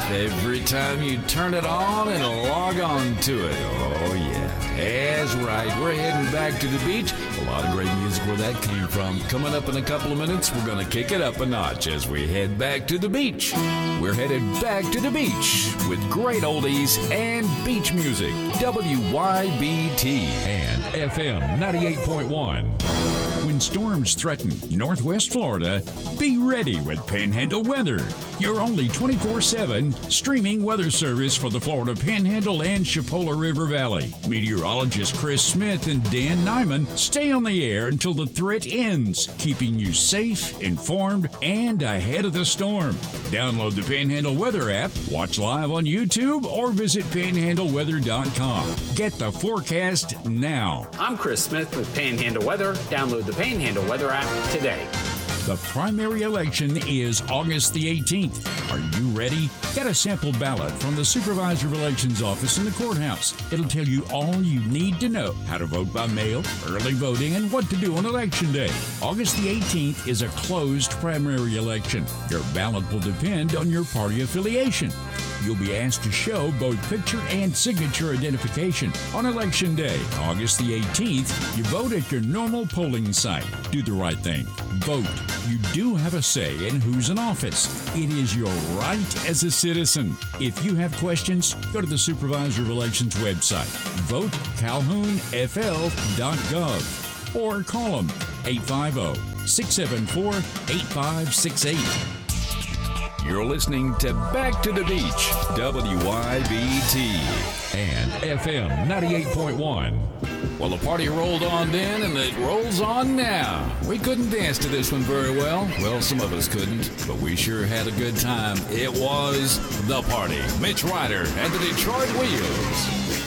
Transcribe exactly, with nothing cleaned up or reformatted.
every time you turn it on and log on to it. Oh, yeah. That's right. We're heading back to the beach. A lot of great music where that came from. Coming up in a couple of minutes, we're going to kick it up a notch as we head back to the beach. We're headed back to the beach with great oldies and beach music. W Y B T and F M ninety-eight point one. When storms threaten Northwest Florida, be ready with Panhandle Weather, your only twenty-four seven streaming weather service for the Florida Panhandle and Chipola River Valley. Meteorologist Chris Smith and Dan Nyman stay on the air until the threat ends, keeping you safe, informed, and ahead of the storm. Download the Panhandle Weather app, watch live on YouTube, or visit panhandle weather dot com. Get the forecast now. I'm Chris Smith with Panhandle Weather. Download the Panhandle Weather app today. The primary election is August the eighteenth. Are you ready? Get a sample ballot from the Supervisor of Elections office in the courthouse. It'll tell you all you need to know: how to vote by mail, early voting, and what to do on Election Day. August the eighteenth is a closed primary election. Your ballot will depend on your party affiliation. You'll be asked to show both picture and signature identification. On Election Day, August the eighteenth, you vote at your normal polling site. Do the right thing. Vote. You do have a say in who's in office. It is your right as a citizen. If you have questions, go to the Supervisor of Elections website, vote calhoun f l dot gov, or call them eight five zero, six seven four, eight five six eight. You're listening to Back to the Beach, W Y B T and F M ninety-eight point one. Well, the party rolled on then, and it rolls on now. We couldn't dance to this one very well. Well, some of us couldn't, but we sure had a good time. It was The Party. Mitch Ryder and the Detroit Wheels.